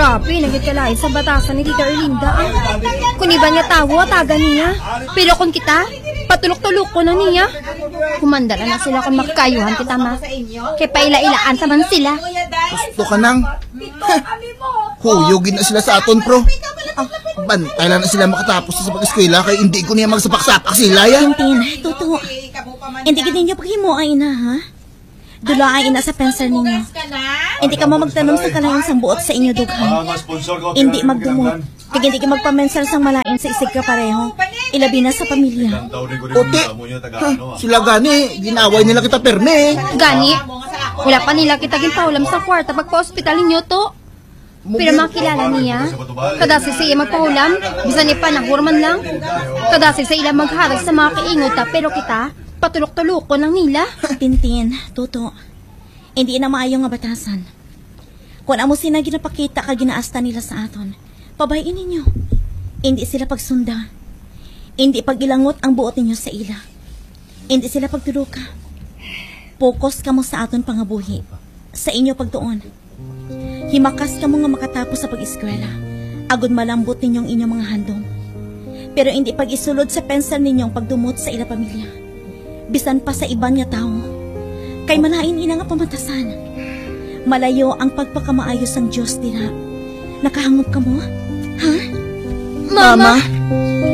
Grabe, nagkikalain sa batasan ni Tita Erlinda. Kung iba niya tawo, taga niya. Pero kung kita, patulok-tulok ko na niya. Kumandala na sila kung makakayuhan kita, ma. Kaya paila-ilaan taman sila. Gusto ka nang? Huyugin na sila sa aton, pro. Bantay lang na sila makatapos sa pag-eskwela kaya hindi ko niya magsapak-sapak sila, ya. Tintin, totoo. Hindi ka ninyo paghimuay na, ha? Dulaay na sa penser ninyo. Hindi ka mo magtanong sa kalayan sang buot sa inyo, dughan. Hindi magdumot. Kaya hindi ka magpamensar sang malain sa isig ka pareho. Ilabi na sa pamilya. Ote, sila gani, ginaway nila kita perme. Gani, wala pa nila kita ginpaulam sa kwarta pagpa-hospital ninyo to. Pero makilala niya, kadasi sa iya magpaulam, bisan ni panahurman lang. Kadasi sa ila magharag sa mga kaingota, pero kita, patulok-tulok ko lang nila. Tintin, Tuto, hindi na maayong nga batasan. Kung amo sina ginapakita ka ginaasta nila sa aton, pabayin ninyo. Hindi sila pagsunda. Hindi pagilangot ang buot ninyo sa ila. Hindi sila pagtuluka. Focus ka mo sa aton pangabuhi. Sa inyo pagtuon. Himakas ka mo nga makatapos sa pag-eskwela. Agud malambot ninyong inyong mga handong. Pero hindi pag-isulod sa pensar ninyong pagdumot sa ila pamilya. Bisan pa sa iban nga tao. Kay malain ina nga pamatasan. Malayo ang pagpakamaayos ng Diyos dira. Nakahangop ka mo? Ha? Mama!